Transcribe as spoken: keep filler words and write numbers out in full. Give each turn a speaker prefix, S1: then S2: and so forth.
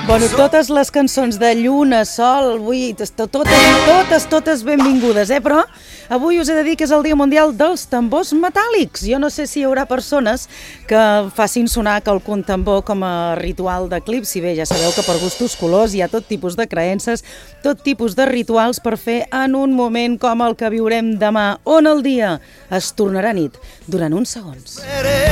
S1: Bueno, totes les cançons de Lluna, Sol, avui, totes, totes, totes benvingudes, eh? Però avui us he de dir que és el Dia Mundial dels Tambors Metàl·lics. Jo no sé si hi haurà persones que facin sonar quelcun tambor com a ritual d'eclipsi. Bé, ja sabeu que per gustos colors hi ha tot tipus de creences, tot tipus de rituals per fer en un moment com el que viurem demà, on el dia es tornarà nit durant uns segons.